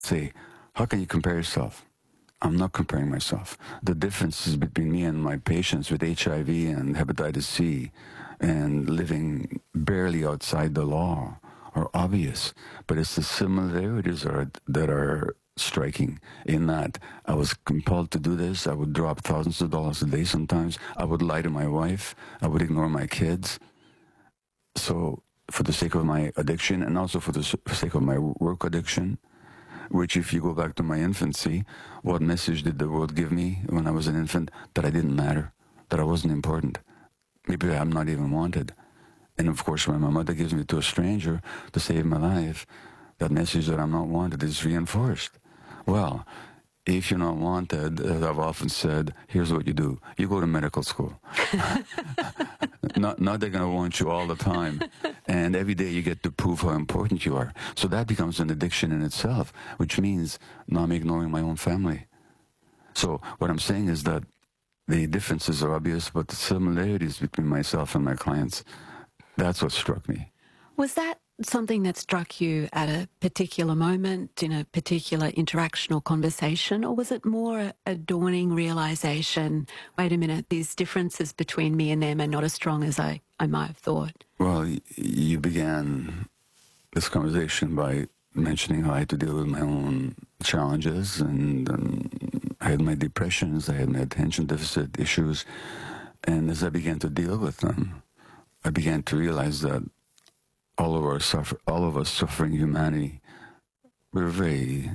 say, how can you compare yourself? I'm not comparing myself. The differences between me and my patients with HIV and hepatitis C and living barely outside the law are obvious, but it's the similarities that are striking in that I was compelled to do this. I would drop thousands of dollars a day sometimes. I would lie to my wife. I would ignore my kids. So for the sake of my addiction and also for the sake of my work addiction, which if you go back to my infancy, what message did the world give me when I was an infant? That I didn't matter, that I wasn't important. Maybe I'm not even wanted. And of course, when my mother gives me to a stranger to save my life, that message that I'm not wanted is reinforced. Well, if you're not wanted, as I've often said, here's what you do. You go to medical school. Not they're going to want you all the time. And every day you get to prove how important you are. So that becomes an addiction in itself, which means now I'm ignoring my own family. So what I'm saying is that the differences are obvious, but the similarities between myself and my clients, that's what struck me. Was that something that struck you at a particular moment, in a particular interaction or conversation, or was it more a dawning realization, wait a minute, these differences between me and them are not as strong as I might have thought? Well, you began this conversation by mentioning how I had to deal with my own challenges, and I had my depressions, I had my attention deficit issues, and as I began to deal with them, I began to realize that all of us suffering humanity, we're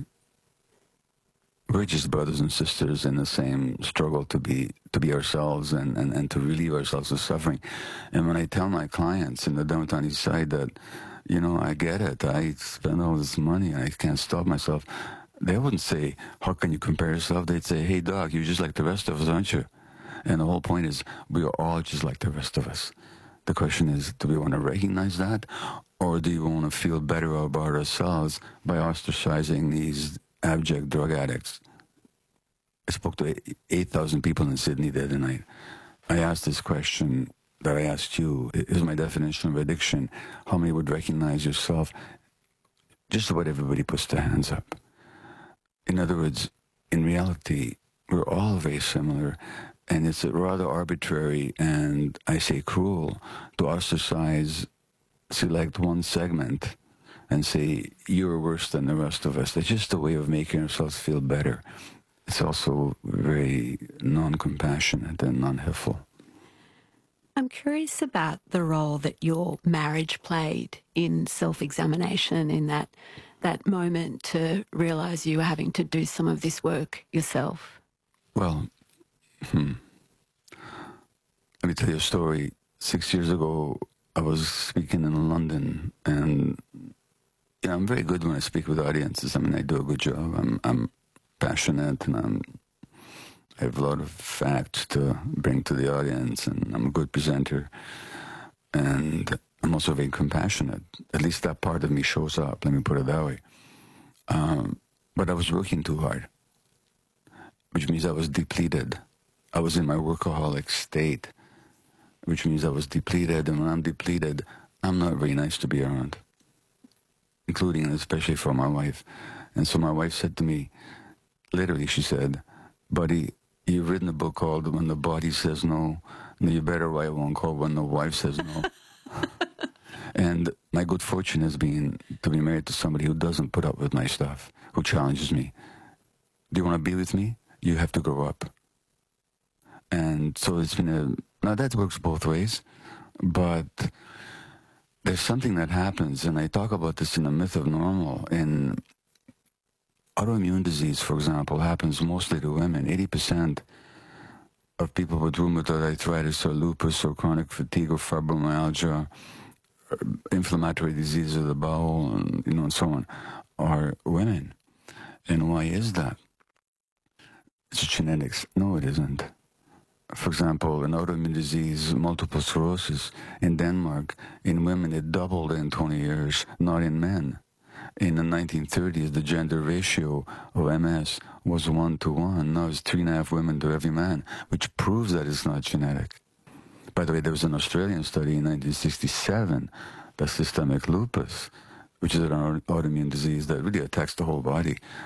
just brothers and sisters in the same struggle to be ourselves and to relieve ourselves of suffering. And when I tell my clients in the downtown east side that, you know, I get it, I spend all this money and I can't stop myself, they wouldn't say, how can you compare yourself? They'd say, hey doc, you're just like the rest of us, aren't you? And the whole point is, we are all just like the rest of us. The question is, do we want to recognize that, or do you want to feel better about ourselves by ostracizing these abject drug addicts? I spoke to 8,000 people in Sydney the other night. I asked this question that I asked you, is my definition of addiction, how many would recognize yourself? Just about everybody puts their hands up. In other words, in reality, we're all very similar. And it's rather arbitrary and, I say, cruel to ostracize, select one segment and say, you're worse than the rest of us. That's just a way of making ourselves feel better. It's also very non-compassionate and non-helpful. I'm curious about the role that your marriage played in self-examination, in that moment to realize you were having to do some of this work yourself. Well, let me tell you a story. 6 years ago, I was speaking in London, and you know, I'm very good when I speak with audiences. I mean, I do a good job. I'm passionate, and I have a lot of facts to bring to the audience, and I'm a good presenter. And I'm also very compassionate. At least that part of me shows up, let me put it that way. But I was working too hard, which means I was depleted. I was in my workaholic state, which means I was depleted, and when I'm depleted, I'm not very nice to be around, including and especially for my wife. And so my wife said to me, literally, she said, buddy, you've written a book called When the Body Says No, and you better write one called When the Wife Says No. And my good fortune has been to be married to somebody who doesn't put up with my stuff, who challenges me. Do you want to be with me? You have to grow up. And so it's been now that works both ways, but there's something that happens, and I talk about this in The Myth of Normal. In autoimmune disease, for example, happens mostly to women. 80% of people with rheumatoid arthritis or lupus or chronic fatigue or fibromyalgia, or inflammatory disease of the bowel, and and so on, are women. And why is that? It's genetics. No, it isn't. For example, an autoimmune disease, multiple sclerosis, in Denmark, in women it doubled in 20 years, not in men. In the 1930s, the gender ratio of MS was 1 to 1. Now it's 3.5 women to every man, which proves that it's not genetic. By the way, there was an Australian study in 1967 that systemic lupus which is an autoimmune disease that really attacks the whole body.